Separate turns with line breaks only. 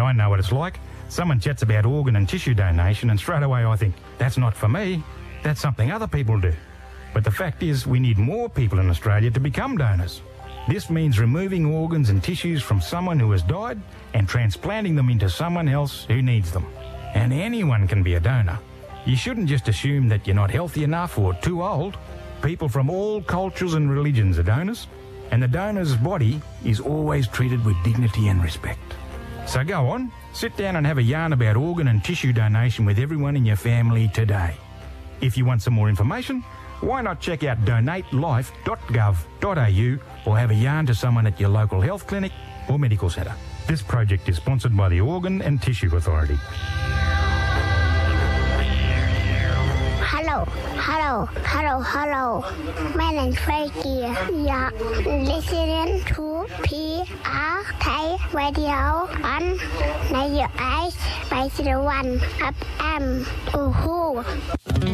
I know what it's like. Someone chats about organ and tissue donation and straight away I think, that's not for me, that's something other people do. But the fact is we need more people in Australia to become donors. This means removing organs and tissues from someone who has died and transplanting them into someone else who needs them. And anyone can be a donor. You shouldn't just assume that you're not healthy enough or too old. People from all cultures and religions are donors, and the donor's body is always treated with dignity and respect. So go on, sit down and have a yarn about organ and tissue donation with everyone in your family today. If you want some more information, why not check out donatelife.gov.au or have a yarn to someone at your local health clinic or medical centre. This project is sponsored by the Organ and Tissue Authority.
Hello. My name's Frankie. You're listening to PR Thai Radio on 98.1 FM. Ooh.